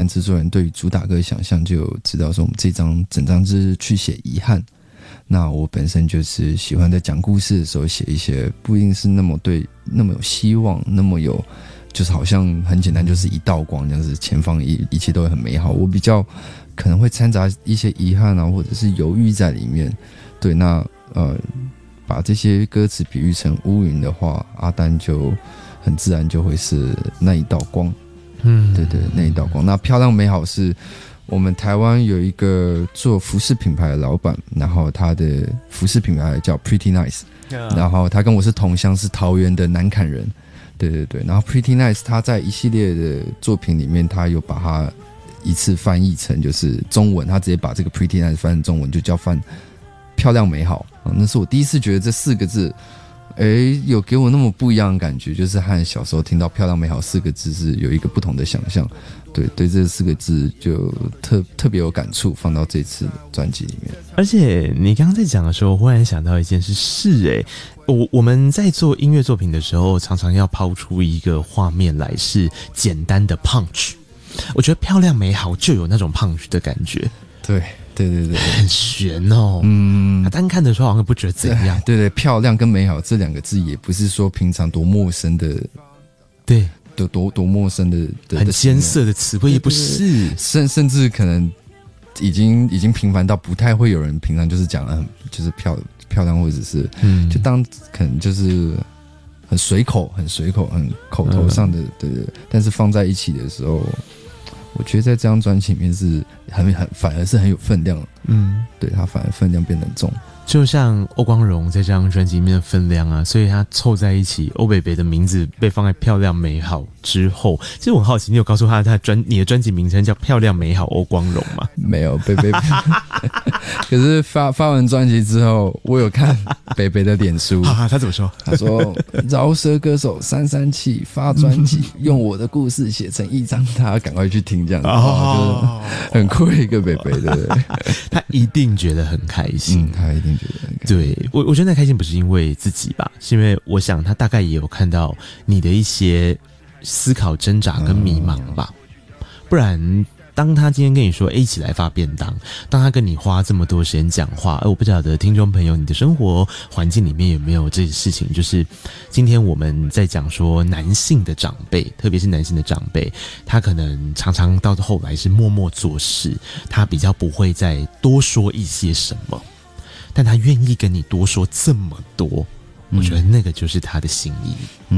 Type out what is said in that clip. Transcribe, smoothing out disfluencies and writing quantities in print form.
制作人对于主打歌的想象，就有知道说我们整张是去写遗憾。那我本身就是喜欢在讲故事的时候写一些不一定是那么有希望，那么有就是好像很简单，就是一道光这样子，前方一切都会很美好。我比较可能会掺杂一些遗憾啊，或者是犹豫在里面。对，那把这些歌词比喻成乌云的话，阿丹就很自然就会是那一道光。对对，那一道光。那漂亮美好是我们台湾有一个做服饰品牌的老板，然后他的服饰品牌叫 Pretty Nice， 然后他跟我是同乡，是桃园的南崁人。对对对，然后 Pretty Nice 他在一系列的作品里面，他有把它一次翻译成就是中文，他直接把这个 Pretty Nice 翻成中文，就叫漂亮美好。那是我第一次觉得这4个字有给我那么不一样的感觉，就是和小时候听到漂亮美好4个字是有一个不同的想象。对，这4个字就特别有感触，放到这次专辑里面。 而且你刚刚在讲的时候，我忽然想到一件事，我们在做音乐作品的时候，常常要抛出一个画面来，是简单的 punch。我觉得漂亮美好就有那种 punch 的感觉。对，很玄哦。单看的时候好像不觉得怎样。 对，漂亮跟美好这2个字也不是说平常多陌生的， 对， 多陌生的很艰涩的词汇也不是， 甚至可能已经频繁到不太会有人平常就是讲就是漂亮，或者是就当可能就是很随口、很口头上的，对，但是放在一起的时候，我觉得在这张专辑里面是反而是很有分量。对，它反而分量变得很重。 就像欧光荣在这张专辑里面的分量啊，所以他凑在一起，欧北北的名字被放在漂亮美好之后，其实我很好奇，你有告诉他你的专辑名称叫漂亮美好欧光荣吗？ 没有，北北可是发完专辑之后，我有看北北的脸书， 他怎么说？ 他说饶舌歌手337发专辑，用我的故事写成一张，大家赶快去听这样子，就是很酷的一个北北，对不对？ 他一定觉得很开心， 他一定觉得很开心。 对，我觉得那开心不是因为自己吧，是因为我想他大概也有看到你的一些思考、挣扎跟迷茫吧，不然。当他今天跟你说一起来发便当，当他跟你花这么多时间讲话，我不晓得听众朋友你的生活环境里面有没有这些事情，就是今天我们在讲说男性的长辈，特别是男性的长辈，他可能常常到后来是默默做事，他比较不会再多说一些什么，但他愿意跟你多说这么多，我觉得那个就是他的心意。